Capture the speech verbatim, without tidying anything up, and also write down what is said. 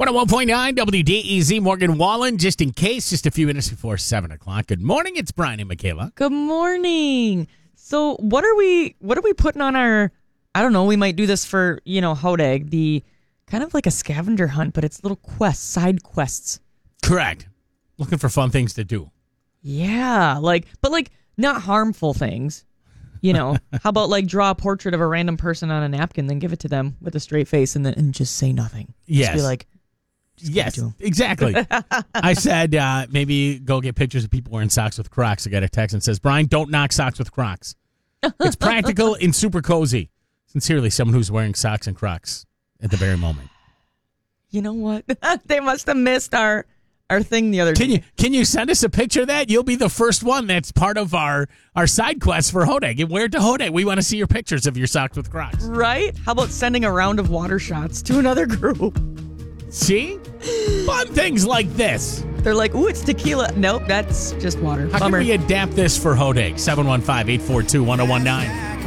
one oh one point nine W D E Z, Morgan Wallen, just in case, just a few minutes before seven o'clock. Good morning, it's Brian and Michaela. Good morning. So what are we what are we putting on our, I don't know, we might do this for, you know, Hodag, the kind of like a scavenger hunt, but it's little quests, side quests. Correct. Looking for fun things to do. Yeah, like, but like not harmful things. You know, how about like draw a portrait of a random person on a napkin, then give it to them with a straight face and then and just say nothing. Yes. Just be like, just give it Yes, to 'em. exactly. I said uh, maybe go get pictures of people wearing socks with Crocs. I got a text that says, Brian, don't knock socks with Crocs. It's practical and super cozy. Sincerely, someone who's wearing socks and Crocs at the very moment. You know what? They must have missed our our thing the other Can day. you can you send us a picture of that? You'll be the first one that's part of our, our side quest for Hodag. And wear it to Hodag. We want to see your pictures of your socks with Crocs. Right? How about sending a round of water shots to another group? See? Fun things like this. They're like, ooh, it's tequila. Nope, that's just water. How Bummer. can we adapt this for Hodag? seven one five, eight four two, one oh one nine.